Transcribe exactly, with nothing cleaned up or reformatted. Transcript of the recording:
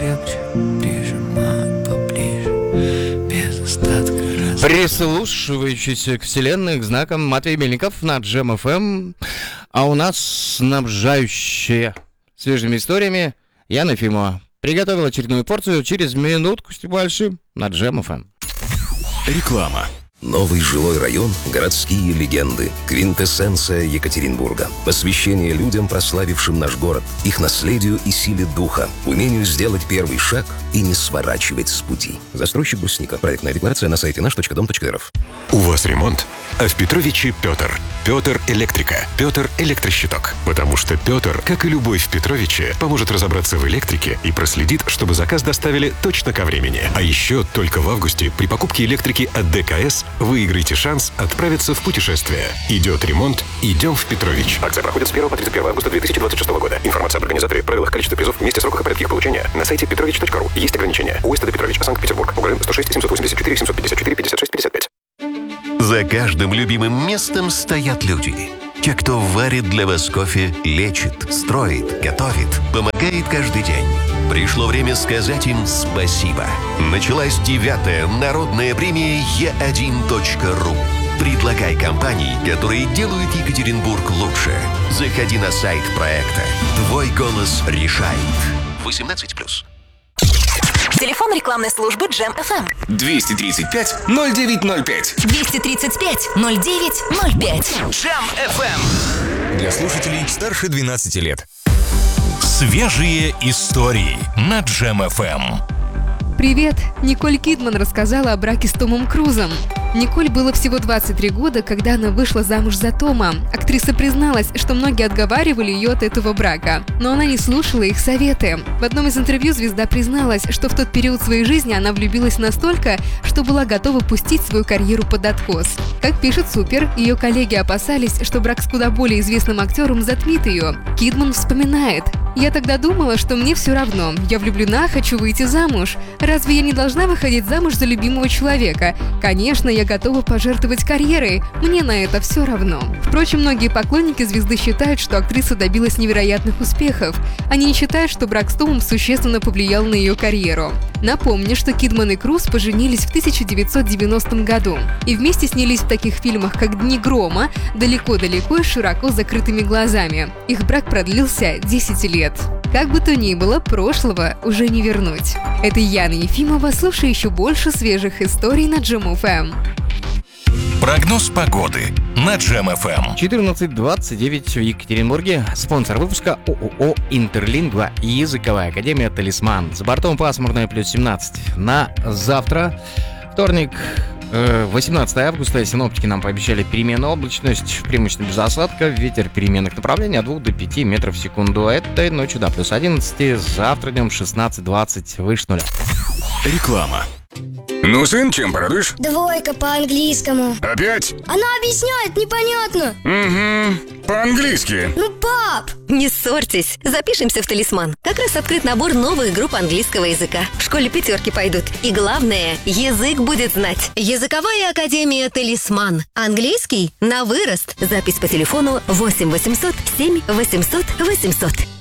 крепче прижимают поближе, без остатка раз. Прислушивающийся к вселенной, к знакам Матвей Мельников на Джем эф эм. А у нас снабжающая свежими историями Яна Ефимова. Приготовил очередную порцию через минутку с небольшим на Джем эф эм. Реклама. Новый жилой район, городские легенды, квинтэссенция Екатеринбурга. Посвящение людям, прославившим наш город, их наследию и силе духа, умению сделать первый шаг и не сворачивать с пути. Застройщик Брусника. Проектная декларация на сайте наш точка дом точка эр эф. У вас ремонт? А в Петровиче Петр. Петр Электрика. Петр Электрощиток. Потому что Петр, как и любой в Петровиче, поможет разобраться в электрике и проследит, чтобы заказ доставили точно ко времени. А еще только в августе при покупке электрики от дэ ка эс выиграете шанс отправиться в путешествие. Идет ремонт, идем в Петрович. Акция проходит с первого по тридцать первое августа две тысячи двадцать шестого года. Информация об организаторе, правилах, количестве призов, месте, сроках и порядке их получения на сайте петрович точка ру. Есть ограничения. УСТД Петрович, Санкт-Петербург. УГРН сто шесть семьсот восемьдесят четыре семьсот пятьдесят четыре пятьдесят шесть пятьдесят пять. За каждым любимым местом стоят люди. Те, кто варит для вас кофе, лечит, строит, готовит, помогает каждый день. Пришло время сказать им спасибо. Началась девятая народная премия е один точка ру. Предлагай компании, которые делают Екатеринбург лучше. Заходи на сайт проекта. Твой голос решает. восемнадцать плюс. Телефон рекламной службы Джем эф эм. двести тридцать пять ноль девять ноль пять. двести тридцать пять ноль девять ноль пять. Джем эф эм. Для слушателей старше двенадцати лет. Свежие истории на Джем эф эм. Привет! Николь Кидман рассказала о браке с Томом Крузом. Николь было всего двадцать три года, когда она вышла замуж за Тома. Актриса призналась, что многие отговаривали ее от этого брака, но она не слушала их советы. В одном из интервью звезда призналась, что в тот период своей жизни она влюбилась настолько, что была готова пустить свою карьеру под откос. Как пишет Супер, ее коллеги опасались, что брак с куда более известным актером затмит ее. Кидман вспоминает: «Я тогда думала, что мне все равно. Я влюблена, хочу выйти замуж. Разве я не должна выходить замуж за любимого человека? Конечно, я готова пожертвовать карьерой. Мне на это все равно». Впрочем, многие поклонники звезды считают, что актриса добилась невероятных успехов. Они не считают, что брак с Томом существенно повлиял на ее карьеру. Напомню, что Кидман и Круз поженились в тысяча девятьсот девяностом году и вместе снялись в таких фильмах, как «Дни грома», «Далеко-далеко» и «Широко закрытыми глазами». Их брак продлился десять лет. Как бы то ни было, прошлого уже не вернуть. Это Яна Ефимова, слушай еще больше свежих историй на Джем эф эм. Прогноз погоды на Джем эф эм. четырнадцать двадцать девять в Екатеринбурге. Спонсор выпуска ООО «Интерлингва» и языковая академия «Талисман». За бортом пасмурное плюс семнадцать. На завтра, вторник, восемнадцатое августа, синоптики нам пообещали переменную облачность, преимущественно без осадка, ветер переменных направлений от двух до пяти метров в секунду. Этой ночью до плюс одиннадцать, завтра днем шестнадцать двадцать, выше нуля. Реклама. Ну, сын, чем порадуешь? Двойка по английскому. Опять? Она объясняет непонятно. Угу, по-английски. Ну, пап! Не ссорьтесь, запишемся в «Талисман». Как раз открыт набор новых групп английского языка. В школе пятерки пойдут. И главное, язык будет знать. Языковая академия «Талисман». Английский на вырост. Запись по телефону восемь восемьсот семь восемьсот восемьсот.